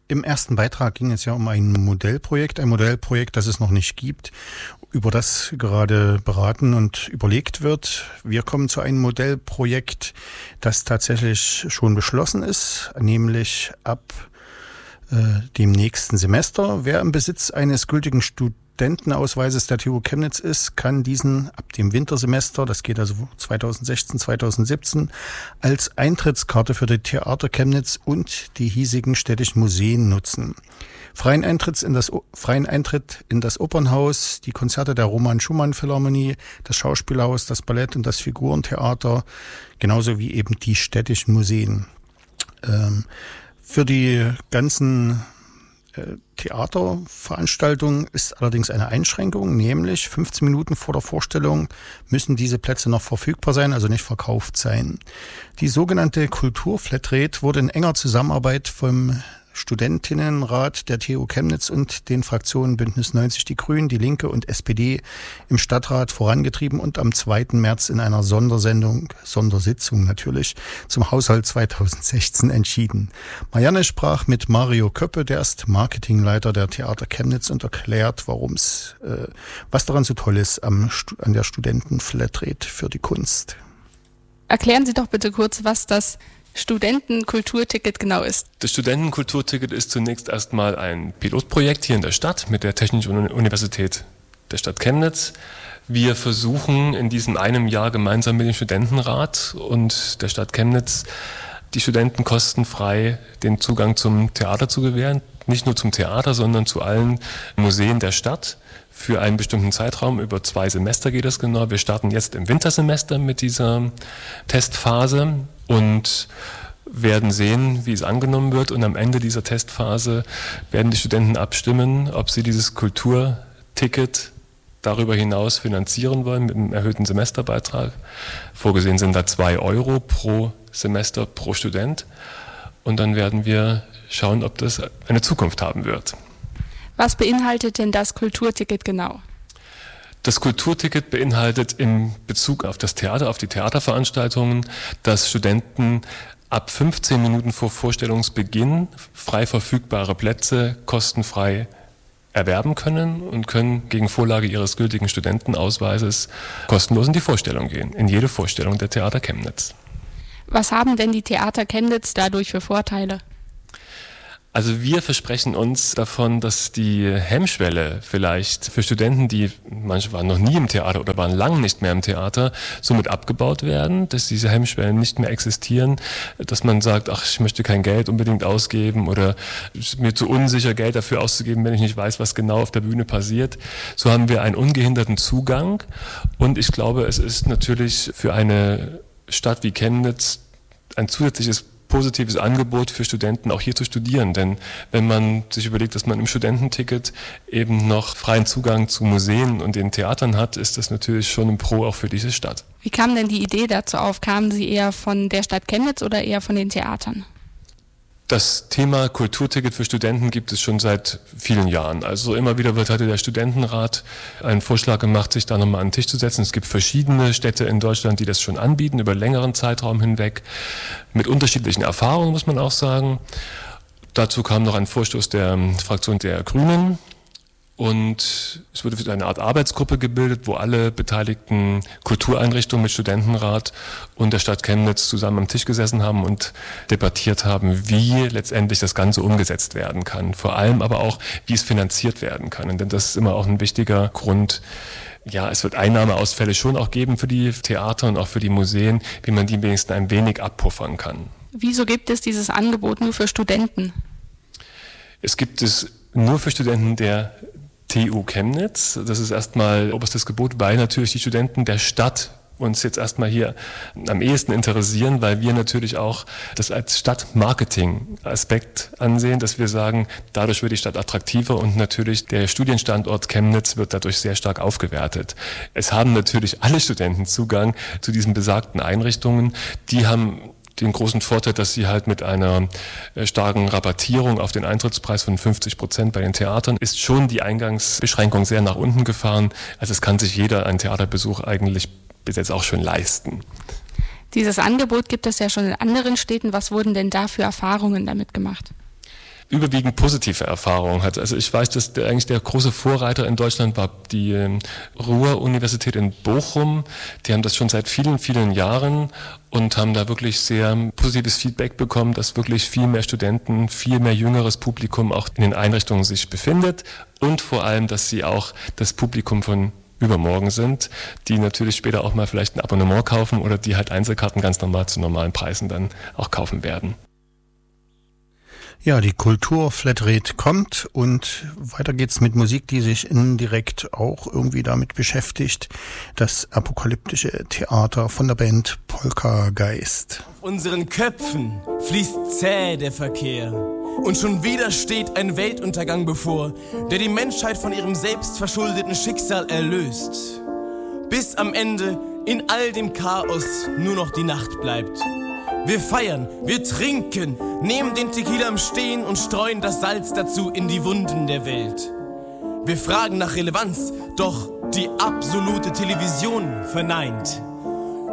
Im ersten Beitrag ging es ja um ein Modellprojekt, das es noch nicht gibt, über das gerade beraten und überlegt wird. Wir kommen zu einem Modellprojekt, das tatsächlich schon beschlossen ist, nämlich ab dem nächsten Semester. Wer im Besitz eines gültigen Studentenausweises der TU Chemnitz ist, kann diesen ab dem Wintersemester, das geht also 2016, 2017, als Eintrittskarte für die Theater Chemnitz und die hiesigen städtischen Museen nutzen. Freien Eintritt in das Opernhaus, die Konzerte der Roman Schumann Philharmonie, das Schauspielhaus, das Ballett und das Figurentheater, genauso wie eben die städtischen Museen. Für die ganzen Theaterveranstaltungen ist allerdings eine Einschränkung, nämlich 15 Minuten vor der Vorstellung müssen diese Plätze noch verfügbar sein, also nicht verkauft sein. Die sogenannte Kulturflatrate wurde in enger Zusammenarbeit vom Studentinnenrat der TU Chemnitz und den Fraktionen Bündnis 90 Die Grünen, Die Linke und SPD im Stadtrat vorangetrieben und am 2. März in einer Sondersitzung natürlich, zum Haushalt 2016 entschieden. Marianne sprach mit Mario Köppe, der ist Marketingleiter der Theater Chemnitz, und erklärt, was daran so toll ist an der Studentenflatrate für die Kunst. Erklären Sie doch bitte kurz, was das Studentenkulturticket genau ist. Das Studentenkulturticket ist zunächst erstmal ein Pilotprojekt hier in der Stadt mit der Technischen Universität der Stadt Chemnitz. Wir versuchen in diesem einem Jahr gemeinsam mit dem Studentenrat und der Stadt Chemnitz die Studenten kostenfrei den Zugang zum Theater zu gewähren. Nicht nur zum Theater, sondern zu allen Museen der Stadt. Für einen bestimmten Zeitraum, über 2 Semester geht das genau. Wir starten jetzt im Wintersemester mit dieser Testphase und werden sehen, wie es angenommen wird. Und am Ende dieser Testphase werden die Studenten abstimmen, ob sie dieses Kulturticket darüber hinaus finanzieren wollen mit einem erhöhten Semesterbeitrag. Vorgesehen sind da 2 Euro pro Semester pro Student. Und dann werden wir schauen, ob das eine Zukunft haben wird. Was beinhaltet denn das Kulturticket genau? Das Kulturticket beinhaltet in Bezug auf das Theater, auf die Theaterveranstaltungen, dass Studenten ab 15 Minuten vor Vorstellungsbeginn frei verfügbare Plätze kostenfrei erwerben können und können gegen Vorlage ihres gültigen Studentenausweises kostenlos in die Vorstellung gehen, in jede Vorstellung der Theater Chemnitz. Was haben denn die Theater Chemnitz dadurch für Vorteile? Also wir versprechen uns davon, dass die Hemmschwelle vielleicht für Studenten, die manche waren noch nie im Theater oder waren lange nicht mehr im Theater, somit abgebaut werden, dass diese Hemmschwellen nicht mehr existieren, dass man sagt, ach, ich möchte kein Geld unbedingt ausgeben oder es ist mir zu unsicher, Geld dafür auszugeben, wenn ich nicht weiß, was genau auf der Bühne passiert. So haben wir einen ungehinderten Zugang und ich glaube, es ist natürlich für eine Stadt wie Chemnitz ein zusätzliches positives Angebot für Studenten, auch hier zu studieren. Denn wenn man sich überlegt, dass man im Studententicket eben noch freien Zugang zu Museen und den Theatern hat, ist das natürlich schon ein Pro auch für diese Stadt. Wie kam denn die Idee dazu auf? Kamen Sie eher von der Stadt Chemnitz oder eher von den Theatern? Das Thema Kulturticket für Studenten gibt es schon seit vielen Jahren. Also immer wieder hatte der Studentenrat einen Vorschlag gemacht, sich da nochmal an den Tisch zu setzen. Es gibt verschiedene Städte in Deutschland, die das schon anbieten, über längeren Zeitraum hinweg, mit unterschiedlichen Erfahrungen, muss man auch sagen. Dazu kam noch ein Vorstoß der Fraktion der Grünen. Und es wurde eine Art Arbeitsgruppe gebildet, wo alle beteiligten Kultureinrichtungen mit Studentenrat und der Stadt Chemnitz zusammen am Tisch gesessen haben und debattiert haben, wie letztendlich das Ganze umgesetzt werden kann. Vor allem aber auch, wie es finanziert werden kann. Denn das ist immer auch ein wichtiger Grund. Ja, es wird Einnahmeausfälle schon auch geben für die Theater und auch für die Museen, wie man die wenigstens ein wenig abpuffern kann. Wieso gibt es dieses Angebot nur für Studenten? Es gibt es nur für Studenten der TU Chemnitz. Das ist erstmal oberstes Gebot, weil natürlich die Studenten der Stadt uns jetzt erstmal hier am ehesten interessieren, weil wir natürlich auch das als Stadtmarketing-Aspekt ansehen, dass wir sagen, dadurch wird die Stadt attraktiver und natürlich der Studienstandort Chemnitz wird dadurch sehr stark aufgewertet. Es haben natürlich alle Studenten Zugang zu diesen besagten Einrichtungen. Die haben den großen Vorteil, dass sie halt mit einer starken Rabattierung auf den Eintrittspreis von 50% bei den Theatern ist schon die Eingangsbeschränkung sehr nach unten gefahren. Also es kann sich jeder einen Theaterbesuch eigentlich bis jetzt auch schon leisten. Dieses Angebot gibt es ja schon in anderen Städten. Was wurden denn da für Erfahrungen damit gemacht? überwiegend positive Erfahrungen hat. Also ich weiß, dass eigentlich der große Vorreiter in Deutschland war die Ruhr-Universität in Bochum. Die haben das schon seit vielen, vielen Jahren und haben da wirklich sehr positives Feedback bekommen, dass wirklich viel mehr Studenten, viel mehr jüngeres Publikum auch in den Einrichtungen sich befindet und vor allem, dass sie auch das Publikum von übermorgen sind, die natürlich später auch mal vielleicht ein Abonnement kaufen oder die halt Einzelkarten ganz normal zu normalen Preisen dann auch kaufen werden. Ja, die Kultur-Flatrate kommt und weiter geht's mit Musik, die sich indirekt auch irgendwie damit beschäftigt. Das apokalyptische Theater von der Band Poltergeist. Auf unseren Köpfen fließt zäh der Verkehr. Und schon wieder steht ein Weltuntergang bevor, der die Menschheit von ihrem selbstverschuldeten Schicksal erlöst. Bis am Ende in all dem Chaos nur noch die Nacht bleibt. Wir feiern, wir trinken, nehmen den Tequila im Stehen und streuen das Salz dazu in die Wunden der Welt. Wir fragen nach Relevanz, doch die absolute Television verneint.